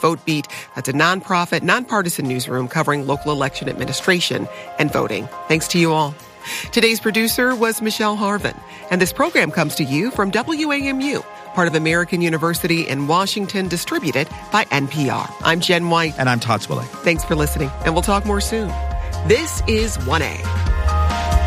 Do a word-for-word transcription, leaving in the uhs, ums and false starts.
VoteBeat. That's a nonprofit, nonpartisan newsroom covering local election administration and voting. Thanks to you all. Today's producer was Michelle Harvin, and this program comes to you from W A M U, part of American University in Washington, distributed by N P R. I'm Jen White. And I'm Todd Swilling. Thanks for listening, and we'll talk more soon. This is one A.